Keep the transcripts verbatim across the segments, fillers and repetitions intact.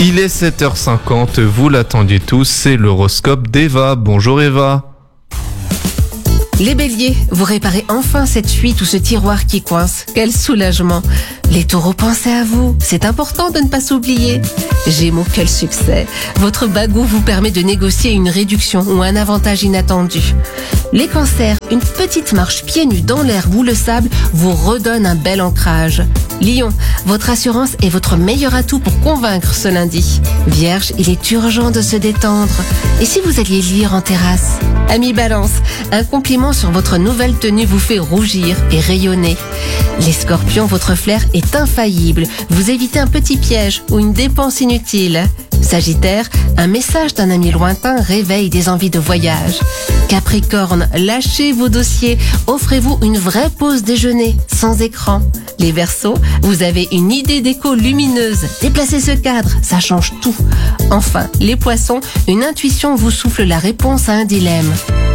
Il est sept heures cinquante, vous l'attendiez tous, c'est l'horoscope d'Eva. Bonjour Eva. Les béliers, vous réparez enfin cette fuite ou ce tiroir qui coince. Quel soulagement. Les taureaux, pensez à vous. C'est important de ne pas s'oublier. Gémeaux, quel succès. Votre bagou vous permet de négocier une réduction ou un avantage inattendu. Les cancers, une petite marche pieds nus dans l'herbe ou le sable vous redonne un bel ancrage. Lion, votre assurance est votre meilleur atout pour convaincre ce lundi. Vierge, il est urgent de se détendre. Et si vous alliez lire en terrasse? Amis Balance, un compliment sur votre nouvelle tenue vous fait rougir et rayonner. Les scorpions, votre flair est infaillible. Vous évitez un petit piège ou une dépense inutile. Sagittaire, un message d'un ami lointain réveille des envies de voyage. Capricorne, lâchez vos dossiers. Offrez-vous une vraie pause déjeuner, sans écran. Les Verseaux, vous avez une idée déco lumineuse. Déplacez ce cadre, ça change tout. Enfin, les Poissons, une intuition vous souffle la réponse à un dilemme.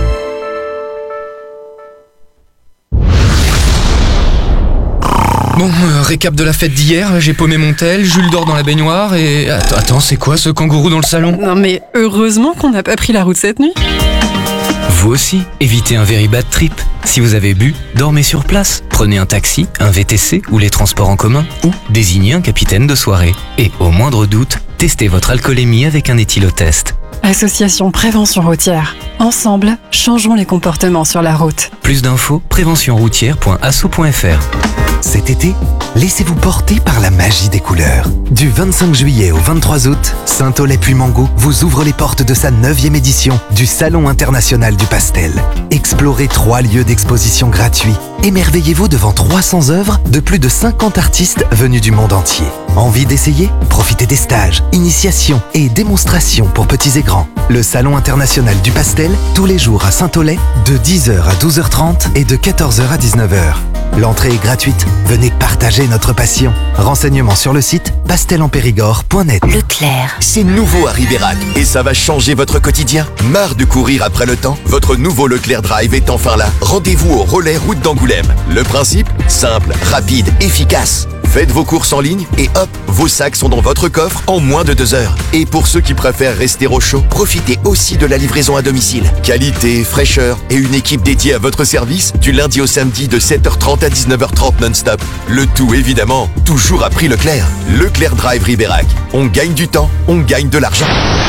Bon, euh, récap de la fête d'hier, j'ai paumé mon tel, Jules dort dans la baignoire et... Attends, attends, c'est quoi ce kangourou dans le salon? Non mais heureusement qu'on n'a pas pris la route cette nuit. Vous aussi, évitez un very bad trip. Si vous avez bu, dormez sur place. Prenez un taxi, un V T C ou les transports en commun ou désignez un capitaine de soirée. Et au moindre doute, testez votre alcoolémie avec un éthylotest. Association Prévention Routière. Ensemble, changeons les comportements sur la route. Plus d'infos, prévention routière point asso point f r. Cet été, laissez-vous porter par la magie des couleurs. Du vingt-cinq juillet au vingt-trois août, Saint-Olay-Puymango vous ouvre les portes de sa neuvième édition du Salon international du pastel. Explorez trois lieux d'exposition gratuits. Émerveillez-vous devant trois cents œuvres de plus de cinquante artistes venus du monde entier. Envie d'essayer? Profitez des stages, initiations et démonstrations pour petits et grands. Le Salon international du pastel, tous les jours à Saint-Olay, de dix heures à douze heures trente et de quatorze heures à dix-neuf heures. L'entrée est gratuite. Venez partager notre passion. Renseignements sur le site pastel en périgord point net. Leclerc. C'est nouveau à Ribérac et ça va changer votre quotidien. Marre de courir après le temps? Votre nouveau Leclerc Drive est enfin là. Rendez-vous au relais route d'Angoulême. Le principe? Simple, rapide, efficace. Faites vos courses en ligne et hop, vos sacs sont dans votre coffre en moins de deux heures. Et pour ceux qui préfèrent rester au chaud, profitez aussi de la livraison à domicile. Qualité, fraîcheur et une équipe dédiée à votre service du lundi au samedi de sept heures trente à dix-neuf heures trente non-stop. Le tout évidemment, toujours à prix Leclerc. Leclerc Drive Ribérac. On gagne du temps, on gagne de l'argent.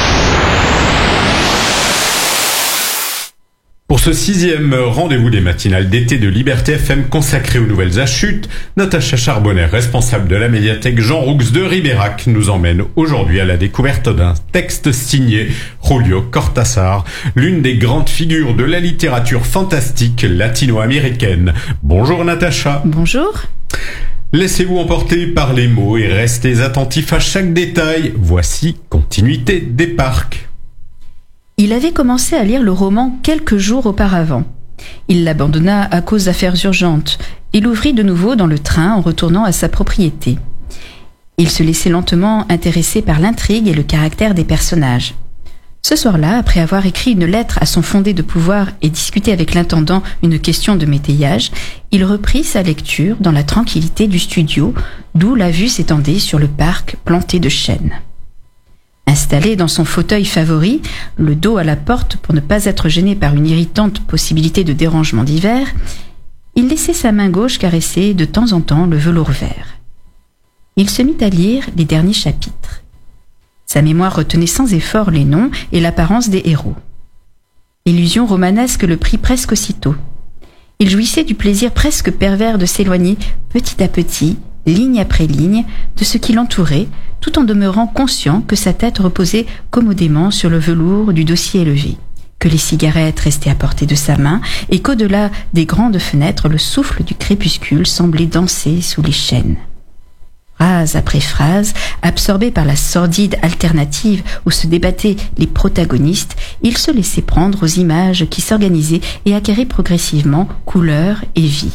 Pour ce sixième rendez-vous des matinales d'été de Liberté F M consacré aux nouvelles à chute, Natacha Charbonnet, responsable de la médiathèque Jean Roux de Ribérac, nous emmène aujourd'hui à la découverte d'un texte signé Julio Cortázar, l'une des grandes figures de la littérature fantastique latino-américaine. Bonjour Natacha. Bonjour. Laissez-vous emporter par les mots et restez attentifs à chaque détail. Voici Continuité des parcs. Il avait commencé à lire le roman quelques jours auparavant. Il l'abandonna à cause d'affaires urgentes et l'ouvrit de nouveau dans le train en retournant à sa propriété. Il se laissait lentement intéresser par l'intrigue et le caractère des personnages. Ce soir-là, après avoir écrit une lettre à son fondé de pouvoir et discuté avec l'intendant une question de métayage, il reprit sa lecture dans la tranquillité du studio, d'où la vue s'étendait sur le parc planté de chênes. Installé dans son fauteuil favori, le dos à la porte pour ne pas être gêné par une irritante possibilité de dérangement d'hiver, il laissait sa main gauche caresser de temps en temps le velours vert. Il se mit à lire les derniers chapitres. Sa mémoire retenait sans effort les noms et l'apparence des héros. L'illusion romanesque le prit presque aussitôt. Il jouissait du plaisir presque pervers de s'éloigner petit à petit, ligne après ligne, de ce qui l'entourait, tout en demeurant conscient que sa tête reposait commodément sur le velours du dossier élevé, que les cigarettes restaient à portée de sa main et qu'au-delà des grandes fenêtres, le souffle du crépuscule semblait danser sous les chênes. Phrase après phrase, absorbé par la sordide alternative où se débattaient les protagonistes, il se laissait prendre aux images qui s'organisaient et acquéraient progressivement couleur et vie.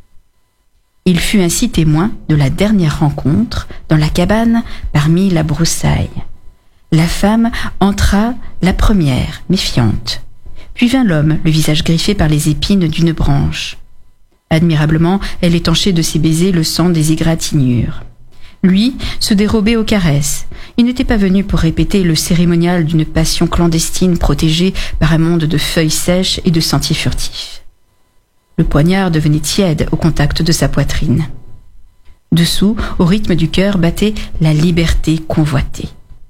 Il fut ainsi témoin de la dernière rencontre dans la cabane parmi la broussaille. La femme entra la première, méfiante. Puis vint l'homme, le visage griffé par les épines d'une branche. Admirablement, elle étanchait de ses baisers le sang des égratignures. Lui se dérobait aux caresses. Il n'était pas venu pour répéter le cérémonial d'une passion clandestine protégée par un monde de feuilles sèches et de sentiers furtifs. Le poignard devenait tiède au contact de sa poitrine. Dessous, au rythme du cœur, battait la liberté convoitée.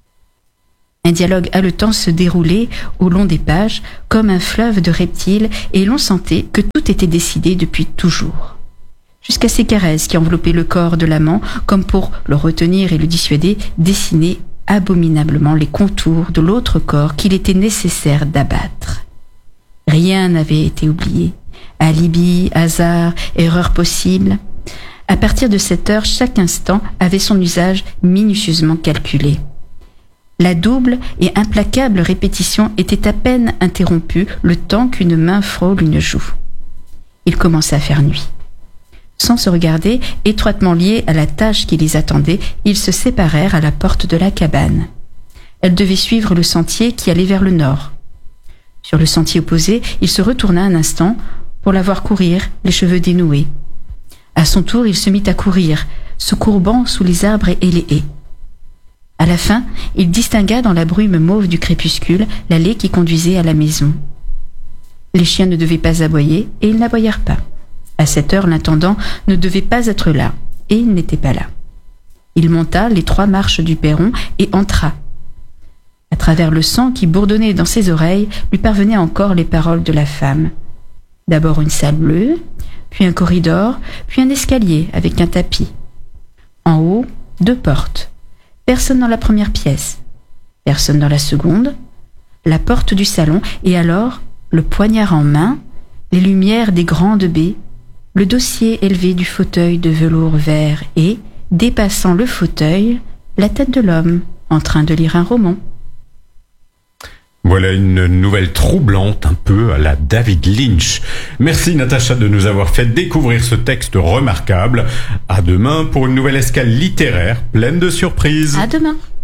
Un dialogue haletant se déroulait au long des pages comme un fleuve de reptiles et l'on sentait que tout était décidé depuis toujours. Jusqu'à ces caresses qui enveloppaient le corps de l'amant comme pour le retenir et le dissuader, dessinaient abominablement les contours de l'autre corps qu'il était nécessaire d'abattre. Rien n'avait été oublié. Alibi, hasard, erreur possible. À partir de cette heure, chaque instant avait son usage minutieusement calculé. La double et implacable répétition était à peine interrompue le temps qu'une main frôle une joue. Il commença à faire nuit. Sans se regarder, étroitement liés à la tâche qui les attendait, ils se séparèrent à la porte de la cabane. Elle devait suivre le sentier qui allait vers le nord. Sur le sentier opposé, il se retourna un instant pour la voir courir, les cheveux dénoués. À son tour, il se mit à courir, se courbant sous les arbres et les haies. À la fin, il distingua dans la brume mauve du crépuscule l'allée qui conduisait à la maison. Les chiens ne devaient pas aboyer et ils n'aboyèrent pas. À cette heure, l'intendant ne devait pas être là et il n'était pas là. Il monta les trois marches du perron et entra. À travers le sang qui bourdonnait dans ses oreilles, lui parvenaient encore les paroles de la femme. D'abord une salle bleue, puis un corridor, puis un escalier avec un tapis. En haut, deux portes. Personne dans la première pièce, personne dans la seconde, la porte du salon, et alors, le poignard en main, les lumières des grandes baies, le dossier élevé du fauteuil de velours vert et, dépassant le fauteuil, la tête de l'homme en train de lire un roman. Voilà une nouvelle troublante, un peu à la David Lynch. Merci Natacha de nous avoir fait découvrir ce texte remarquable. À demain pour une nouvelle escale littéraire pleine de surprises. À demain.